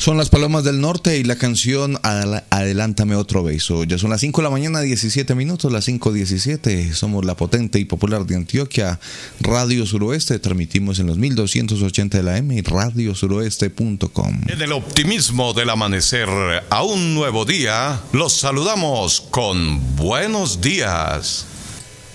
Son las Palomas del Norte y la canción Adelántame otro beso. Ya son las 5 de la mañana, 17 minutos, las 5:17. Somos la potente y popular de Antioquia, Radio Suroeste. Transmitimos en los 1280 de la M y radiosuroeste.com. En el optimismo del amanecer a un nuevo día, los saludamos con buenos días.